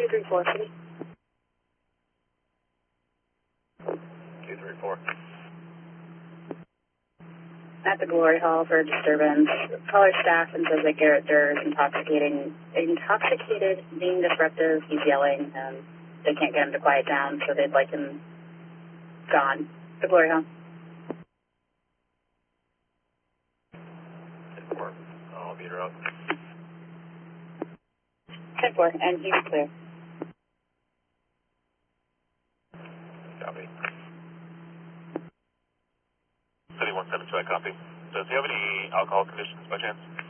234, City. 234. At the Glory Hall for disturbance. Caller staff and says that Garrett Durr is intoxicated, being disruptive. He's yelling, and they can't get him to quiet down, so they'd like him gone. The Glory Hall. I'll beat her up. 10-4, and he's clear. Copy. City 172, I copy. Does he have any alcohol conditions by chance?